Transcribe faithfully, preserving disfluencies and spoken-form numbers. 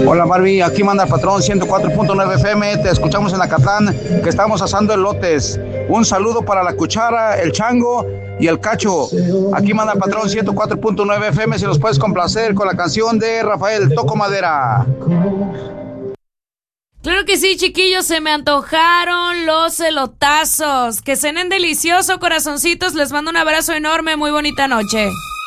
Hola Barbie, aquí manda el patrón ciento cuatro punto nueve F M, te escuchamos en Acatlán, que estamos asando elotes. Un saludo para la cuchara, el chango y el cacho. Aquí manda el patrón ciento cuatro punto nueve F M, si los puedes complacer con la canción de Rafael, Toco Madera. Claro que sí, chiquillos, se me antojaron los elotazos. Que cenen delicioso, corazoncitos, les mando un abrazo enorme, muy bonita noche.